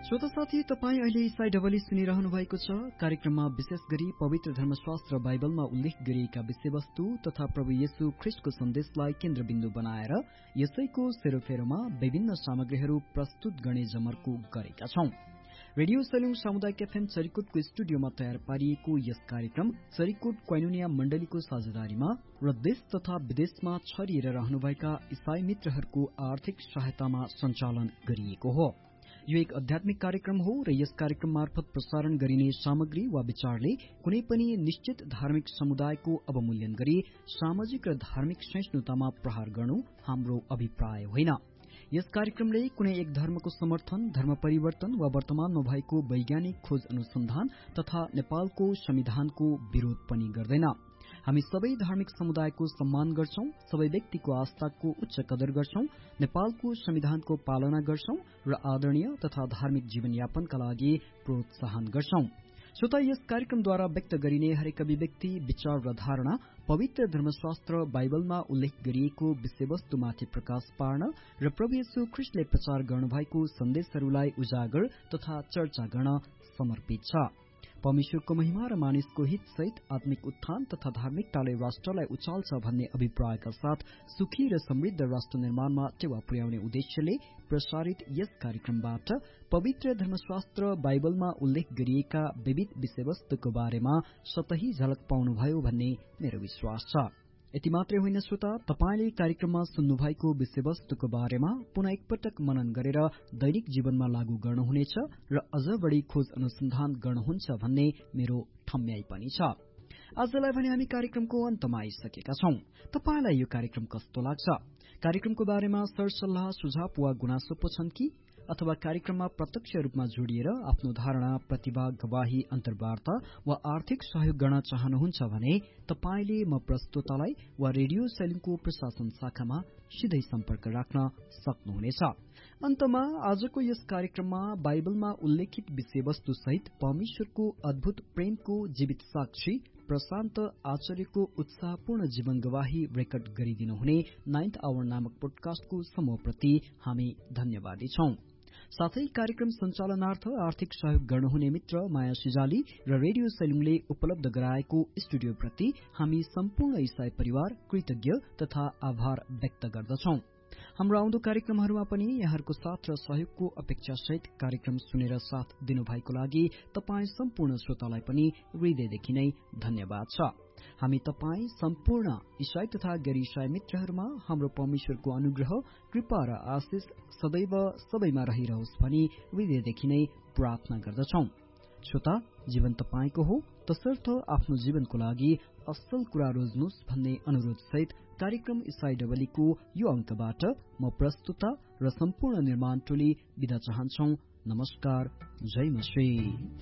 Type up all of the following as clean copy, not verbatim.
श्रोता साथी, तपाईँ अहिले इसाई डबली सुनिरहनु भएको छ। कार्यक्रममा विशेष गरी पवित्र धर्मशास्त्र बाइबलमा उल्लेख गरिएका विषयवस्तु तथा प्रभु येशू ख्रीष्टको सन्देशलाई केन्द्रबिन्दु बनाएर यसैको सेरोफेरोमा विभिन्न सामग्रीहरू प्रस्तुत गर्ने जमर्को गरेका छौं। रेडियो सैलुङ सामुदायिक एफएम चरिकोटको स्टुडियोमा तयार पारिएको यस कार्यक्रम चरिकोट क्वाइनोनिया मण्डलीको साझेदारीमा र देश तथा विदेशमा छरिएर रहनुभएका इसाई मित्रहरूको आर्थिक सहायतामा सञ्चालन गरिएको हो। यो एक आध्यात्मिक कार्यक्रम हो र यस कार्यक्रम मार्फत प्रसारण गरिने सामग्री वा विचारले कुनै पनि निश्चित धार्मिक समुदायको अवमूल्यन गरी सामाजिक र धार्मिक सहिष्णुतामा प्रहार गर्नु हाम्रो अभिप्राय होइन। यस कार्यक्रमले कुनै एक धर्मको समर्थन, धर्म परिवर्तन वा वर्तमानमा भएको वैज्ञानिक खोज अनुसन्धान तथा नेपालको संविधानको विरोध पनि गर्दैन। हामी सबै धार्मिक समुदायको सम्मान गर्छौं, सबै व्यक्तिको आस्थाको उच्च कदर गर्छौं, नेपालको संविधानको पालना गर्छौं र आदरणीय तथा धार्मिक जीवनयापनका लागि प्रोत्साहन गर्छौं। श्रोता, यस कार्यक्रमद्वारा व्यक्त गरिने हरेक अभिव्यक्ति, विचार र धारणा पवित्र धर्मशास्त्र बाइबलमा उल्लेख गरिएको विषयवस्तुमाथि प्रकाश पार्न र प्रभु येशू ख्रीष्टले प्रचार गर्नुभएको सन्देशहरूलाई उजागर तथा चर्चा गर्न समर्पित छ। परमेश्वरको महिमा र मानिसको हित सहित आत्मिक उत्थान तथा धार्मिकताले राष्ट्रलाई उचाल्छ भन्ने अभिप्रायका साथ सुखी र समृद्ध राष्ट्र निर्माणमा टेवा पुर्याउने उद्देश्यले प्रसारित यस कार्यक्रमबाट पवित्र धर्मशास्त्र बाइबलमा उल्लेख गरिएका विविध विषयवस्तुको बारेमा सतही झलक पाउनुभयो भन्ने मेरो विश्वास छ। यति मात्रै होइन श्रोता, तपाईले कार्यक्रममा सुन्नुभएको विषयवस्तुको बारेमा पुनः एकपटक मनन गरेर दैनिक जीवनमा लागू गर्नुहुनेछ र अझ बढी खोज अनुसन्धान गर्नुहुन्छ भन्ने मेरो ठम्याई पनि छ। आजलाई भने हामी कार्यक्रमको अन्तमा आइसकेका छौं। तपाईलाई यो कार्यक्रम कस्तो लाग्छ? कार्यक्रमको बारेमा सरसल्लाह, सुझाव वा गुनासो पो छन् कि? अथवा कार्यक्रममा प्रत्यक्ष रूपमा जोडिएर आफ्नो धारणा, प्रतिभा, गवाही, अन्तर्वार्ता वा आर्थिक सहयोग गर्न चाहनुहुन्छ भने तपाईले म प्रस्तोतालाई वा रेडियो सैलुङको प्रशासन शाखामा सिधै सम्पर्क राख्न सक्नुहुनेछ। अन्तमा आजको यस कार्यक्रममा बाइबलमा उल्लेखित विषयवस्तु सहित परमेश्वरको अद्भुत प्रेमको जीवित साक्षी प्रशान्त आचार्यको उत्साहपूर्ण जीवन गवाही रेकर्ड गरिदिनुहुने 9th आवर नामक पोडकास्टको समूहप्रति हामी धन्यवादी छौं। साथै कार्यक्रम सञ्चालनार्थ आर्थिक सहयोग गर्नुहुने मित्र माया सिजाली र रेडियो सैलुङले उपलब्ध गराएको स्टुडियोप्रति हामी सम्पूर्ण इसाई परिवार कृतज्ञ तथा आभार व्यक्त गर्दछौं। हाम्रो आउँदो कार्यक्रमहरूमा पनि यहाँहरूको साथ र सहयोगको अपेक्षासहित कार्यक्रम सुनेर साथ दिनुभएको लागि तपाई सम्पूर्ण श्रोतालाई पनि हृदयदेखि नै धन्यवाद छ। हामी तपाई सम्पूर्ण इसाई तथा गैर इसाई मित्रहरूमा हाम्रो परमेश्वरको अनुग्रह, कृपा र आशिष सदैव सबैमा रहिरहोस् भनी हृदयदेखि नै प्रार्थना गर्दछौं। श्रोता, जीवन तपाईको हो, तसर्थ आफ्नो जीवनको लागि असल कुरा रोज्नुहोस् भन्ने अनुरोध सहित कार्यक्रम इसाई डबलीको यो अंकबाट म प्रस्तुता र सम्पूर्ण निर्माण टोली बिदा चाहन्छौ। नमस्कार, जय मसीह।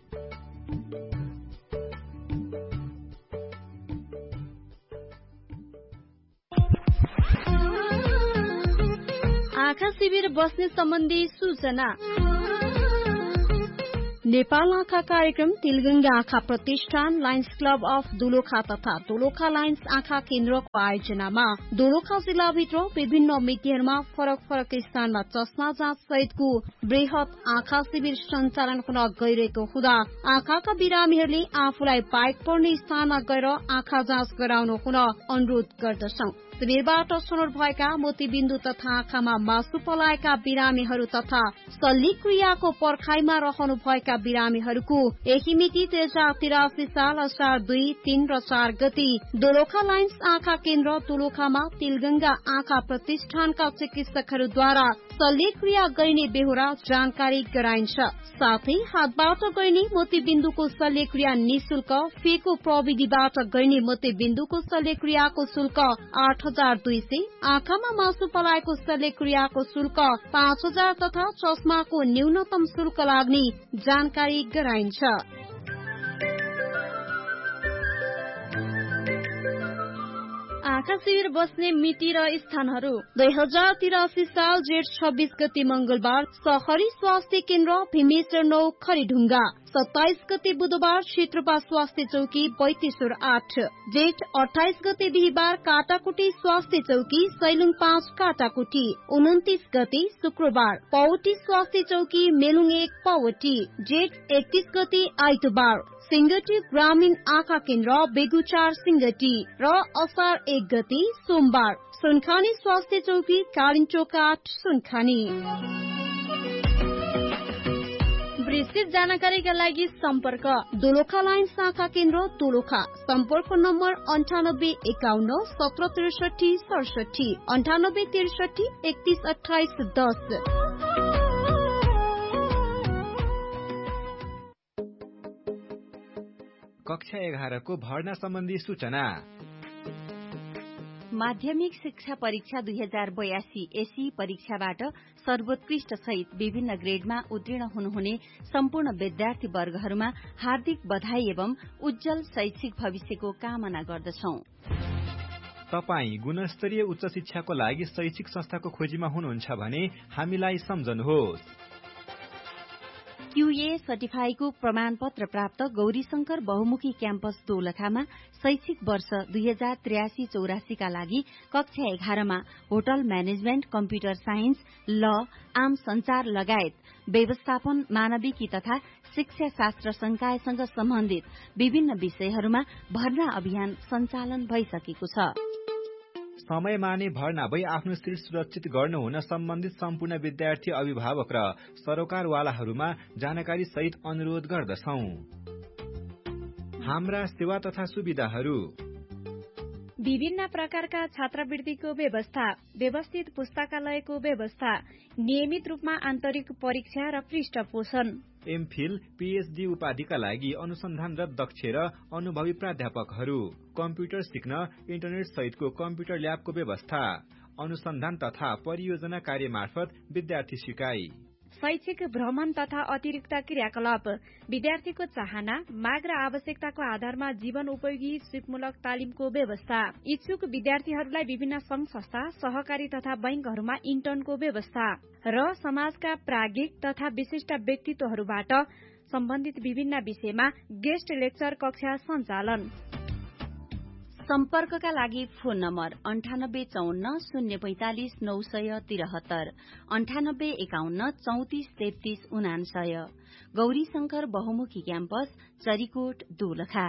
आँखा शिविर बस्ने सम्बन्धी सूचना। नेपाल आँखा कार्यक्रम तिलगंगा आँखा प्रतिष्ठान, लायन्स क्लब अफ दोलखा तथा दोलखा लायन्स आँखा केन्द्रको आयोजनामा दोलखा जिल्लाभित्र विभिन्न मितिहरूमा फरक फरक स्थानमा चस्मा जाँच सहितको वृहत आँखा शिविर सञ्चालन हुन गइरहेको हुँदा आँखाका बिरामीहरूले आफूलाई बाइक पर्ने स्थानमा गएर आँखा जाँच गराउनु हुन अनुरोध गर्दछौं। शिविरबाट छनौट भएका मोतीबिन्दु तथा आँखामा मासु पलाएका बिरामीहरू तथा शल्यक्रियाको पर्खाइमा रहनु भएका बिरामीहरूको यही मिति 2083 साल असार 2, 3 र 4 गति दोलखा लायन्स आँखा केन्द्र दोलखामा तिलगंगा आँखा प्रतिष्ठानका चिकित्सकहरूद्वारा शल्यक्रिया गरिने बेहोरा जानकारी गराइन्छ। साथै हातबाट गरिने मोतीबिन्दुको शल्यक्रिया निशुल्क, फेको प्रविधिबाट गरिने मोतीबिन्दुको शल्यक्रियाको शुल्क 8,200, आँखामा मासु पलाएको शल्यक्रियाको शुल्क 5,000 तथा चस्माको न्यूनतम शुल्क लाग्ने जानकारी गराइन्छ। आँखा शिविर बस्ने मिति र स्थानहरू 2083 साल जेठ 26 गते मंगलबार सहरी स्वास्थ्य केन्द्र भीमेश्वर 9 खरीढुङ्गा, 27 गते बुधबार क्षेत्रपा स्वास्थ्य चौकी बैतेश्वर 8, जेठ 28 गते बिहिबार काटाकुटी स्वास्थ्य चौकी सैलुङ 5 काटाकुटी, 29 गते शुक्रबार पौटी स्वास्थ्य चौकी मेलुङ 1 पौटी, जेठ 31 गते आइतबार सिंगटी ग्रामीण आँखा केन्द्र बेगुचार सिंगटी र असार 1 गते सोमबार सुनखानी स्वास्थ्य चौकी कालिन्चोक 8 सुनखानी। विस्तृत जानकारीका लागि सम्पर्क दोलखा लाइन्स आँखा केन्द्र दोलखा, सम्पर्क नम्बर 98 51 17 63 67, 98 63 31 28 10। कक्षा 11 को भर्ना सम्बन्धी सूचना। माध्यमिक शिक्षा परीक्षा 2082 एसी परीक्षाबाट सर्वोत्कृष्ट सहित विभिन्न ग्रेडमा उत्तीर्ण हुनुहुने सम्पूर्ण विद्यार्थी वर्गहरूमा हार्दिक बधाई एवं उज्जवल शैक्षिक भविष्यको कामना गर्दछौं। तपाई गुणस्तरीय उच्च शिक्षाको लागि शैक्षिक संस्थाको खोजीमा हुनुहुन्छ भने हामीलाई सम्झनुहोस्। QA सर्टिफाईको प्रमाणपत्र प्राप्त गौरीशंकर बहुमुखी क्याम्पस दोलखामा शैक्षिक वर्ष 2083-84 का लागि कक्षा 11 मा होटल म्यानेजमेन्ट, कम्प्युटर साइन्स, ल, आम संचार लगायत व्यवस्थापन, मानविकी तथा शिक्षा शास्त्र संकायसँग सम्बन्धित विभिन्न विषयहरूमा भर्ना अभियान सञ्चालन भइसकेको छ। समयमा नै भर्ना भई आफ्नो सिट सुरक्षित गर्नुहुन सम्बन्धित सम्पूर्ण विद्यार्थी, अभिभावक र सरोकारवालाहरूमा जानकारी सहित अनुरोध गर्दछौं। हाम्रा सेवा तथा सुविधाहरू: विभिन्न प्रकारका छात्रवृत्तिको व्यवस्था, व्यवस्थित पुस्तकालयको व्यवस्था, नियमित रूपमा आन्तरिक परीक्षा र पृष्ठपोषण, एमफिल, पीएचडी उपाधिका लागि अनुसन्धानरत दक्ष र अनुभवी प्राध्यापकहरू, कम्प्युटर सिक्न इन्टरनेट सहितको कम्प्युटर ल्याबको व्यवस्था, अनुसन्धान तथा परियोजना कार्य मार्फत विद्यार्थी सिकाइ, शैक्षिक भ्रमण तथा अतिरिक्त क्रियाकलाप, विद्यार्थीको चाहना, माग र आवश्यकताको आधारमा जीवन उपयोगी सिपमूलक तालिमको व्यवस्था, इच्छुक विद्यार्थीहरूलाई विभिन्न संघ संस्था, सहकारी तथा बैंकहरूमा इन्टर्नको व्यवस्था र समाजका प्राज्ञिक तथा विशिष्ट व्यक्तित्वहरूबाट सम्बन्धित विभिन्न विषयमा गेस्ट लेक्चर कक्षा सञ्चालन। सम्पर्कका लागि फोन नम्बर 9854 045 973, 9851 34 33 99, गौरीशंकर बहुमुखी campus, Charikot, Dolakha.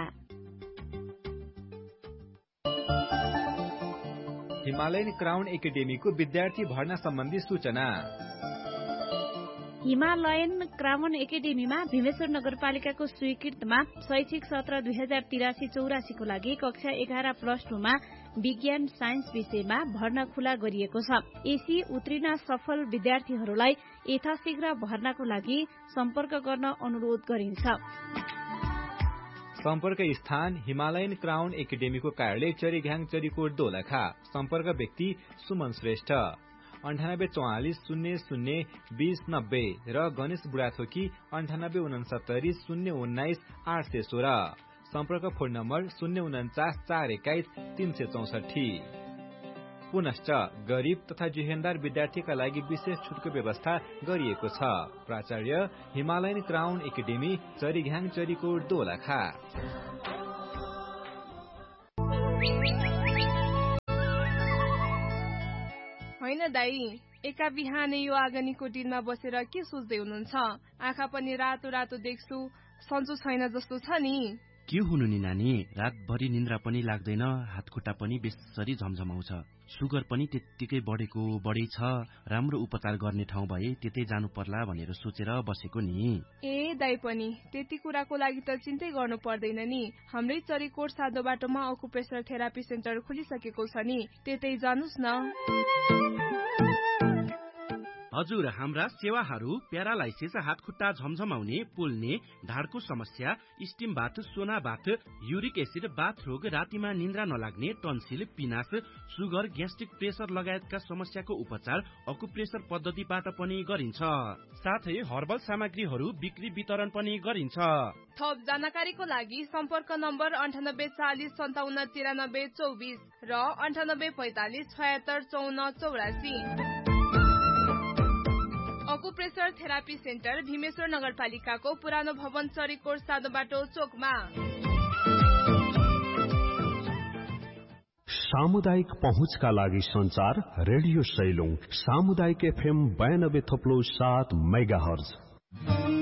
Himalayan crown एकाडेमीको विद्यार्थी भर्ना सम्बन्धी सूचना। हिमालयन क्राउन एकाडेमीमा भीमेश्वर नगरपालिकाको स्वीकृतमा शैक्षिक सत्र 2083-84 को लागि कक्षा 11+2 मा विज्ञान साइन्स विषयमा भर्ना खुला गरिएको छ। एसी उत्तीर्ण सफल विद्यार्थीहरूलाई यथाशीघ्र भर्नाको लागि सम्पर्क गर्न अनुरोध गरिन्छ। सम्पर्क स्थान हिमालयन क्राउन एकाडेमीको कार्यालय चरीघ्याङ, चरीकोट, दोलखा। सम्पर्क व्यक्ति सुमन श्रेष्ठ, 9844 00 2090 र गणेश बुढाथोकी 9869 019 816। सम्पर्क फोन नम्बर 049 421 364। पुनश्च गरीब तथा जुहेन्दार विद्यार्थीका लागि विशेष छुटको व्यवस्था गरिएको छ। प्राचार्य Himalayan crown academy, चरीघ्याङ, Charikot, Dolakha. होइन दाई, एका बिहानै यो आगनीको डिलमा बसेर के सोच्दै हुनुहुन्छ? आँखा पनि रातो रातो देख्छु, सन्चो छैन जस्तो छ नि। के हुनु नि नानी, रातभरि निन्द्रा पनि लाग्दैन, हातखुट्टा पनि बेसरी झमझमाउँछ, सुगर पनि त्यत्तिकै बढै छ। राम्रो उपचार गर्ने ठाउँ भए त्यतै जानु पर्ला भनेर सोचेर बसेको नि। ए दाई पनि त्यति कुराको लागि त चिन्तै गर्नु पर्दैन नि। हाम्रै चरीकोट सादो बाटोमा अकुपेसनल थेरापी सेन्टर खुलिसकेको छ नि, त्यतै जानुस् न। हजुर, हाम्रा सेवाहरू प्यारालाइसिस, हातखुट्टा झमझमाउने, पोल्ने, ढाडको समस्या, स्टिम बाथ, सोना बाथ, युरिक एसिड, बाथ रोग, रातिमा निन्द्रा नलाग्ने, टन्सिल, पिनास, सुगर, ग्यास्ट्रिक, प्रेसर लगायतका समस्याको उपचार अकुप्रेसर पद्धतिबाट पनि गरिन्छ। साथै हर्बल सामग्रीहरू बिक्री वितरण पनि गरिन्छ। थप जानकारीको लागि सम्पर्क नम्बर 9840579324 र 9845765484। अकुप्रेसर थेरापी सेन्टर भीमेश्वर नगरपालिकाको पुरानो भवन चरीकोट सानो बाटो चोकमा। सामुदायिक पहुँचका लागि संचार रेडियो सैलुङ सामुदायिक FM 92.7 मेगाहर्ज।